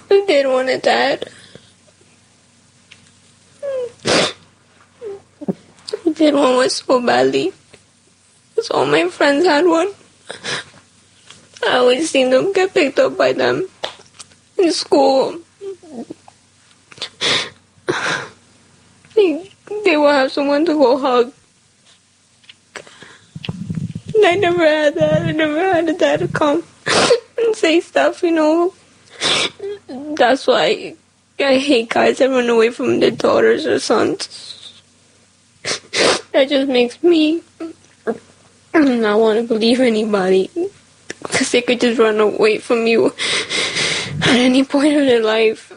I did want a dad. I did want one so badly. Because all my friends had one. I always seen them get picked up by them in school. They will have someone to go hug. And I never had that. I never had a dad to come and say stuff, you know. That's why I hate guys that run away from their daughters or sons. That just makes me not want to believe anybody. Because they could just run away from you at any point of their life.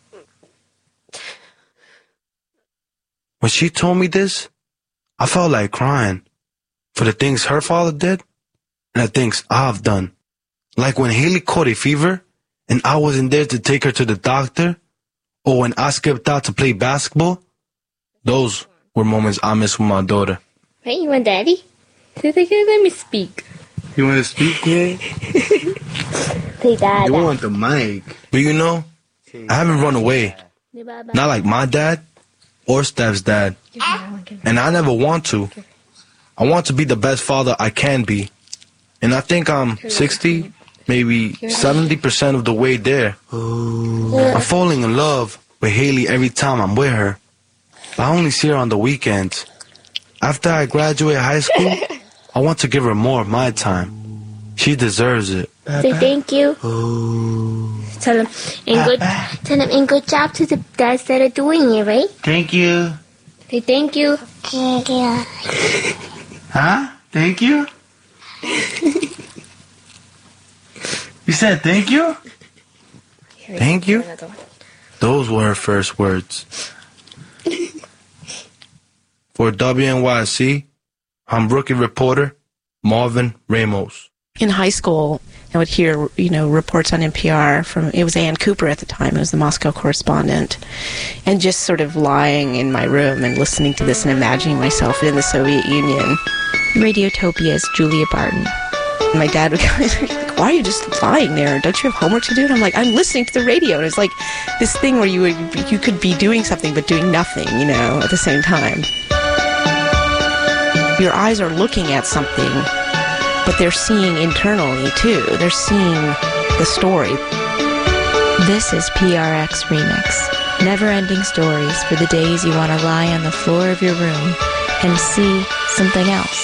When she told me this, I felt like crying for the things her father did and the things I've done. Like when Haley caught a fever and I wasn't there to take her to the doctor, or when I skipped out to play basketball. Those were moments I miss with my daughter. Hey, you want daddy? Let me speak. You want to speak, man? Say dad. You want the mic. But you know, I haven't run away. Not like my dad or Steph's dad. And I never want to. I want to be the best father I can be. And I think I'm 60, maybe 70% of the way there. I'm falling in love with Haley every time I'm with her. I only see her on the weekends. After I graduate high school, I want to give her more of my time. She deserves it. Say thank you. Tell them in good job to the dads that are doing it, right? Thank you. Say thank you. Thank you. Huh? Thank you? You said thank you? Thank you? Those were her first words. For WNYC, I'm rookie reporter Marvin Ramos. In high school, I would hear, reports on NPR from, it was Ann Cooper at the time, it was the Moscow correspondent, and just sort of lying in my room and listening to this and imagining myself in the Soviet Union. Radiotopia's Julia Barton. And my dad would go, like, why are you just lying there? Don't you have homework to do? And I'm like, I'm listening to the radio. And it's like this thing where you could be doing something but doing nothing, at the same time. Your eyes are looking at something, but they're seeing internally, too. They're seeing the story. This is PRX Remix. Never-ending stories for the days you want to lie on the floor of your room and see something else.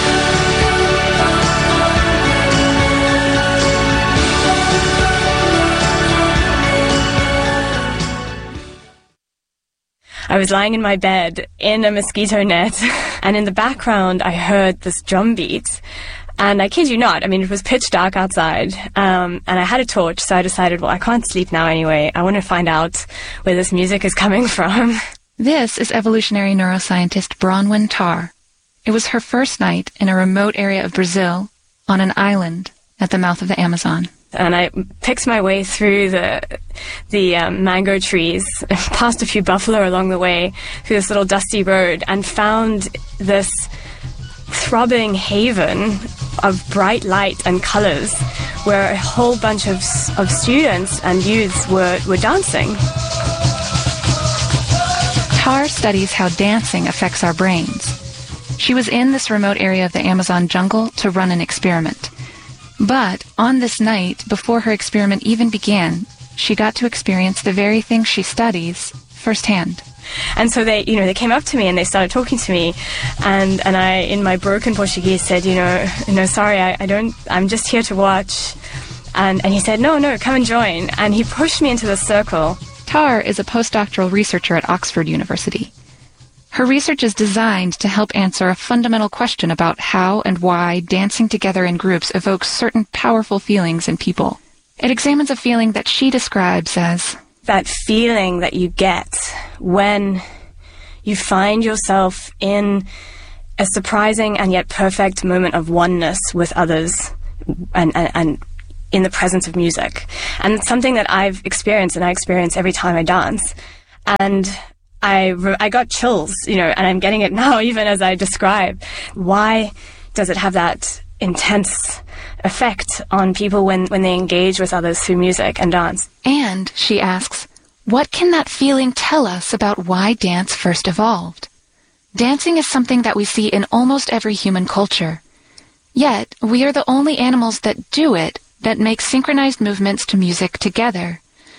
I was lying in my bed in a mosquito net, and in the background I heard this drum beat. And I kid you not, it was pitch dark outside, and I had a torch, so I decided, well, I can't sleep now anyway. I want to find out where this music is coming from. This is evolutionary neuroscientist Bronwyn Tarr. It was her first night in a remote area of Brazil, on an island at the mouth of the Amazon. And I picked my way through the mango trees, past a few buffalo along the way, through this little dusty road, and found this throbbing haven of bright light and colors where a whole bunch of students and youths were dancing. Tarr studies how dancing affects our brains. She was in this remote area of the Amazon jungle to run an experiment. But on this night, before her experiment even began, she got to experience the very thing she studies firsthand. And so they came up to me and they started talking to me, and I, in my broken Portuguese, said, sorry, I'm just here to watch. And he said, no, come and join. And he pushed me into the circle. Tarr is a postdoctoral researcher at Oxford University. Her research is designed to help answer a fundamental question about how and why dancing together in groups evokes certain powerful feelings in people. It examines a feeling that she describes as that feeling that you get when you find yourself in a surprising and yet perfect moment of oneness with others and in the presence of music. And it's something that I've experienced, and I experience every time I dance. And I got chills, and I'm getting it now even as I describe. Why does it have that intense effect on people when they engage with others through music and dance. And, she asks, what can that feeling tell us about why dance first evolved? Dancing is something that we see in almost every human culture. Yet, we are the only animals that do it, that make synchronized movements to music together.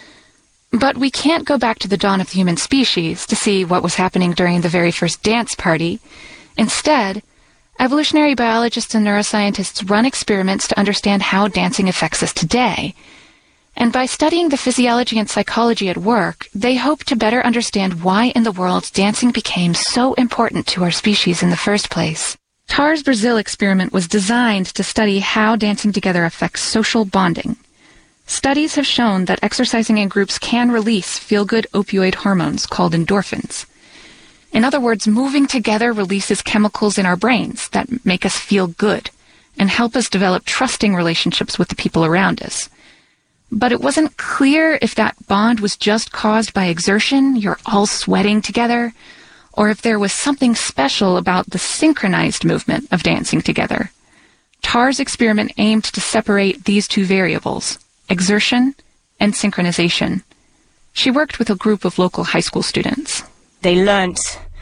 But we can't go back to the dawn of the human species to see what was happening during the very first dance party. Instead, evolutionary biologists and neuroscientists run experiments to understand how dancing affects us today. And by studying the physiology and psychology at work, they hope to better understand why in the world dancing became so important to our species in the first place. TAR's Brazil experiment was designed to study how dancing together affects social bonding. Studies have shown that exercising in groups can release feel-good opioid hormones called endorphins. In other words, moving together releases chemicals in our brains that make us feel good and help us develop trusting relationships with the people around us. But it wasn't clear if that bond was just caused by exertion, you're all sweating together, or if there was something special about the synchronized movement of dancing together. TAR's experiment aimed to separate these two variables, exertion and synchronization. She worked with a group of local high school students. They learnt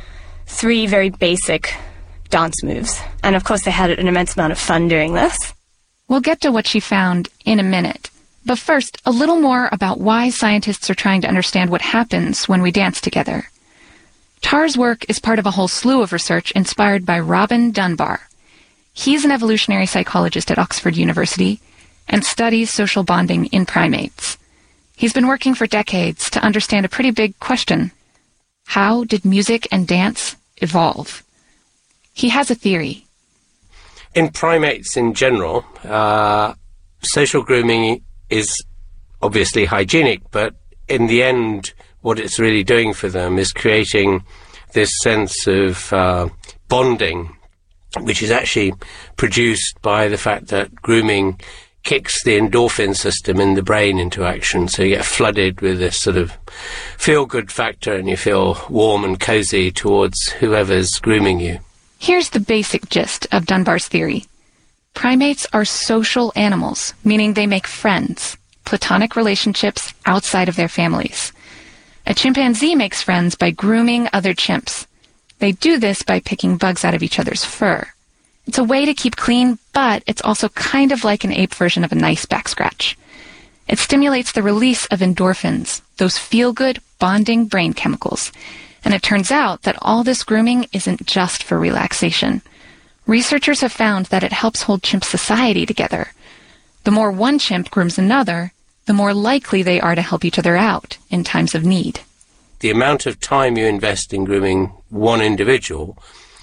3 very basic dance moves, and of course they had an immense amount of fun doing this. We'll get to what she found in a minute, but first, a little more about why scientists are trying to understand what happens when we dance together. TAR's work is part of a whole slew of research inspired by Robin Dunbar. He's an evolutionary psychologist at Oxford University and studies social bonding in primates. He's been working for decades to understand a pretty big question. How did music and dance evolve? He has a theory. In primates in general, social grooming is obviously hygienic, but in the end, what it's really doing for them is creating this sense of bonding, which is actually produced by the fact that grooming kicks the endorphin system in the brain into action. So you get flooded with this sort of feel-good factor and you feel warm and cozy towards whoever's grooming you. Here's the basic gist of Dunbar's theory. Primates are social animals, meaning they make friends, platonic relationships outside of their families. A chimpanzee makes friends by grooming other chimps. They do this by picking bugs out of each other's fur. It's a way to keep clean, but it's also kind of like an ape version of a nice back scratch. It stimulates the release of endorphins, those feel-good, bonding brain chemicals. And it turns out that all this grooming isn't just for relaxation. Researchers have found that it helps hold chimp society together. The more one chimp grooms another, the more likely they are to help each other out in times of need. The amount of time you invest in grooming one individual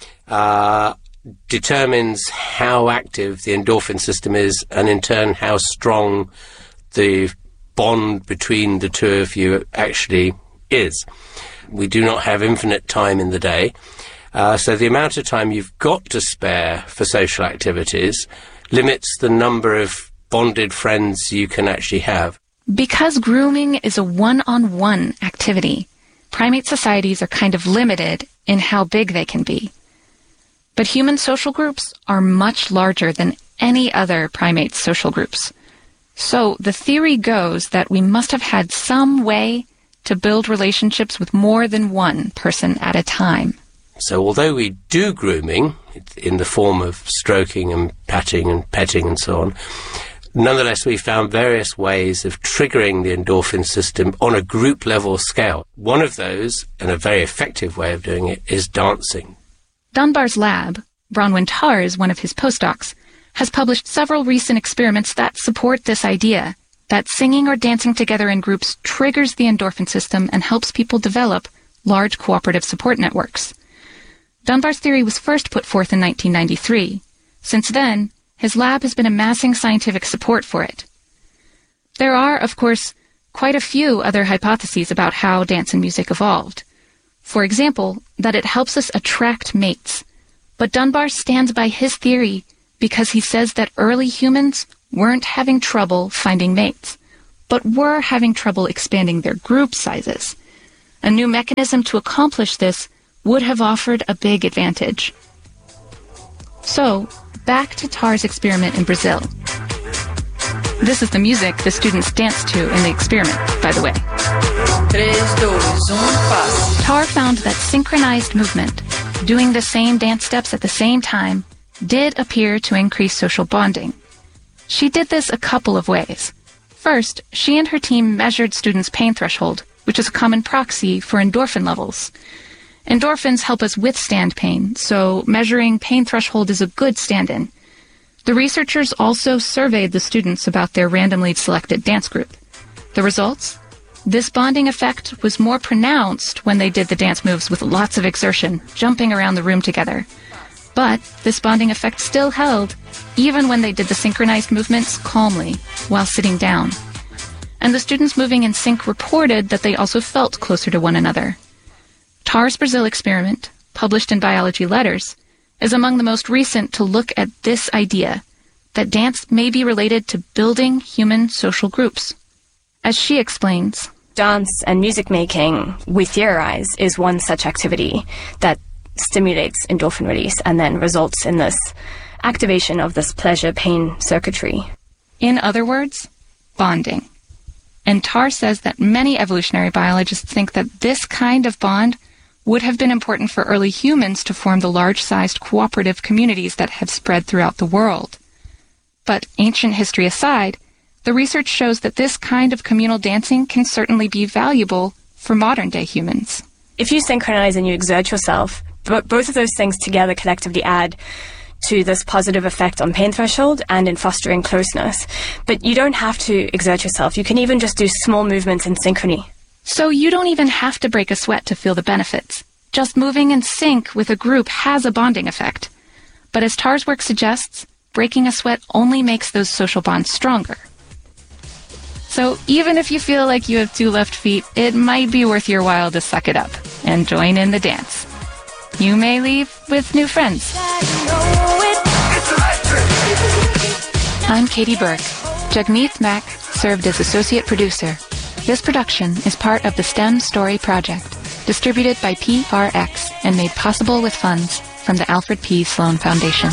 determines how active the endorphin system is, and in turn how strong the bond between the two of you actually is. We do not have infinite time in the day, so the amount of time you've got to spare for social activities limits the number of bonded friends you can actually have. Because grooming is a one-on-one activity, primate societies are kind of limited in how big they can be. But human social groups are much larger than any other primate social groups. So the theory goes that we must have had some way to build relationships with more than one person at a time. So although we do grooming in the form of stroking and patting and petting and so on, nonetheless we found various ways of triggering the endorphin system on a group level scale. One of those, and a very effective way of doing it, is dancing. Dunbar's lab, Bronwyn Tar is one of his postdocs, has published several recent experiments that support this idea, that singing or dancing together in groups triggers the endorphin system and helps people develop large cooperative support networks. Dunbar's theory was first put forth in 1993. Since then, his lab has been amassing scientific support for it. There are, of course, quite a few other hypotheses about how dance and music evolved. For example, that it helps us attract mates. But Dunbar stands by his theory because he says that early humans weren't having trouble finding mates, but were having trouble expanding their group sizes. A new mechanism to accomplish this would have offered a big advantage. So, back to Tar's experiment in Brazil. This is the music the students danced to in the experiment, by the way. 3, 2, 1, pass. Tar found that synchronized movement, doing the same dance steps at the same time, did appear to increase social bonding. She did this a couple of ways. First, she and her team measured students' pain threshold, which is a common proxy for endorphin levels. Endorphins help us withstand pain, so measuring pain threshold is a good stand-in. The researchers also surveyed the students about their randomly selected dance group. The results? This bonding effect was more pronounced when they did the dance moves with lots of exertion, jumping around the room together. But this bonding effect still held, even when they did the synchronized movements calmly, while sitting down. And the students moving in sync reported that they also felt closer to one another. Tar's Brazil experiment, published in Biology Letters, is among the most recent to look at this idea, that dance may be related to building human social groups. As she explains, dance and music making, we theorize, is one such activity that stimulates endorphin release and then results in this activation of this pleasure-pain circuitry. In other words, bonding. And Tar says that many evolutionary biologists think that this kind of bond would have been important for early humans to form the large-sized cooperative communities that have spread throughout the world. But ancient history aside, the research shows that this kind of communal dancing can certainly be valuable for modern-day humans. If you synchronize and you exert yourself, both of those things together collectively add to this positive effect on pain threshold and in fostering closeness. But you don't have to exert yourself. You can even just do small movements in synchrony. So you don't even have to break a sweat to feel the benefits. Just moving in sync with a group has a bonding effect. But as Tar's work suggests, breaking a sweat only makes those social bonds stronger. So even if you feel like you have 2 left feet, it might be worth your while to suck it up and join in the dance. You may leave with new friends. I'm Katie Burke. Jagmeet Mack served as associate producer. This production is part of the STEM Story Project, distributed by PRX and made possible with funds from the Alfred P. Sloan Foundation.